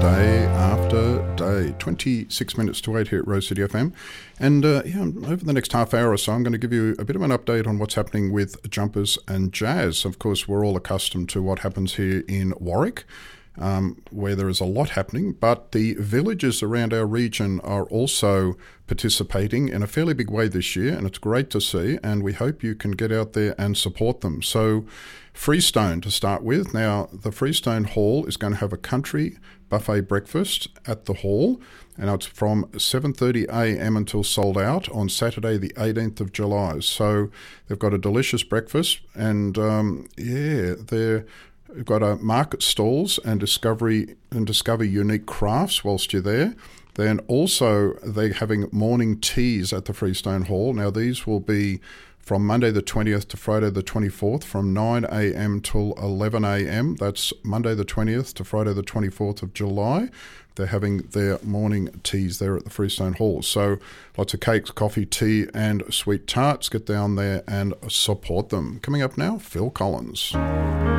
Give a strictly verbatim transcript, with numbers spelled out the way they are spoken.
day after day. twenty-six minutes to eight here at Rose City F M. And uh, yeah, over the next half hour or so, I'm going to give you a bit of an update on what's happening with jumpers and jazz. Of course, we're all accustomed to what happens here in Warwick, um, where there is a lot happening, but the villages around our region are also participating in a fairly big way this year, and it's great to see, and we hope you can get out there and support them. So Freestone to start with. Now, the Freestone Hall is going to have a country buffet breakfast at the hall, and it's from seven thirty a m until sold out on Saturday the eighteenth of July. So they've got a delicious breakfast, and um, yeah, they're We've got a market stalls and discovery and discover unique crafts whilst you're there. Then also they're having morning teas at the Freestone Hall. Now these will be from Monday the twentieth to Friday the twenty-fourth from nine a m till eleven a m. That's Monday the twentieth to Friday the twenty-fourth of July. They're having their morning teas there at the Freestone Hall. So lots of cakes, coffee, tea and sweet tarts. Get down there and support them. Coming up now, Phil Collins.